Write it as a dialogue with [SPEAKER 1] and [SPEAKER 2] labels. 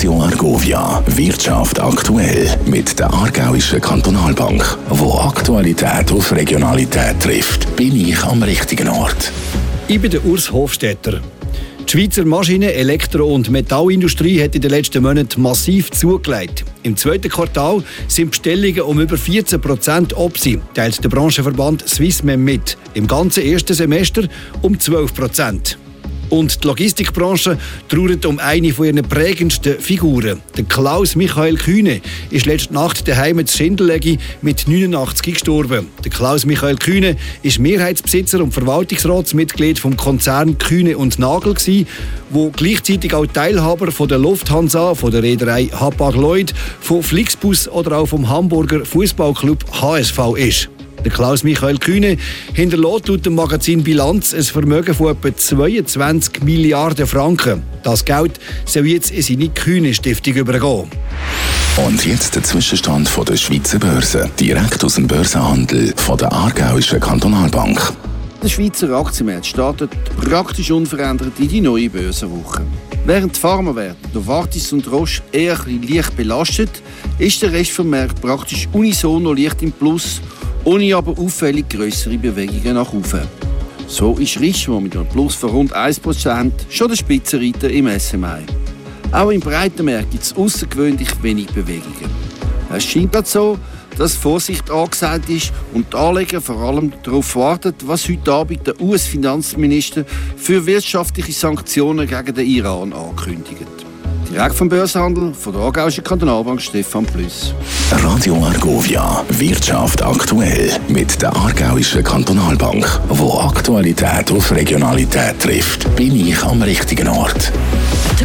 [SPEAKER 1] Radio Argovia, Wirtschaft aktuell mit der Aargauischen Kantonalbank. Wo Aktualität auf Regionalität trifft, bin ich am richtigen Ort.
[SPEAKER 2] Ich bin der Urs Hofstetter. Die Schweizer Maschinen-, Elektro- und Metallindustrie hat in den letzten Monaten massiv zugelegt. Im zweiten Quartal sind Bestellungen um über 14% obsi, teilt der Branchenverband Swissmem mit. Im ganzen ersten Semester um 12%. Und die Logistikbranche trauert um eine von ihren prägendsten Figuren. Der Klaus Michael Kühne ist letzte Nacht daheim zu Schindelegi mit 89 gestorben. Der Klaus Michael Kühne ist Mehrheitsbesitzer und Verwaltungsratsmitglied vom Konzern Kühne und Nagel gsi, wo gleichzeitig auch Teilhaber von der Lufthansa, von der Reederei Hapag-Lloyd, von Flixbus oder auch vom Hamburger Fußballclub HSV ist. Der Klaus Michael Kühne hinterlässt laut dem Magazin Bilanz ein Vermögen von etwa 22 Milliarden Franken. Das Geld soll jetzt in seine Kühne-Stiftung übergehen.
[SPEAKER 1] Und jetzt der Zwischenstand von der Schweizer Börse, direkt aus dem Börsenhandel von der Aargauischen Kantonalbank.
[SPEAKER 3] Der Schweizer Aktienmarkt startet praktisch unverändert in die neue Börsenwoche. Während die Pharmawerte durch Vartis und Roche eher leicht belastet, ist der Rest vom Markt praktisch unisono leicht im Plus, ohne aber auffällig grössere Bewegungen nach oben. So ist Richemont mit einem Plus von rund 1% schon der Spitzenreiter im SMI. Auch im breiten Markt gibt es außergewöhnlich wenig Bewegungen. Es scheint gerade so, dass Vorsicht angesagt ist und die Anleger vor allem darauf warten, was heute Abend der US-Finanzminister für wirtschaftliche Sanktionen gegen den Iran ankündigt. Direkt vom Börsenhandel von der Aargauischen Kantonalbank Stefan Plüss.
[SPEAKER 1] Radio Argovia, Wirtschaft aktuell mit der Aargauischen Kantonalbank. Wo Aktualität auf Regionalität trifft, bin ich am richtigen Ort.